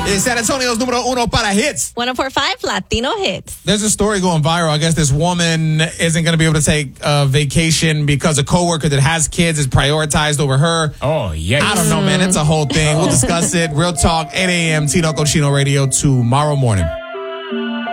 San Antonio's número uno para hits. 104.5 Latino Hits. There's a story going viral. I guess this woman isn't going to be able to take a vacation because a coworker that has kids is prioritized over her. Oh, yeah. I don't know, man. It's a whole thing. We'll discuss it. Real Talk, 8 a.m. Tino Cochino Radio tomorrow morning.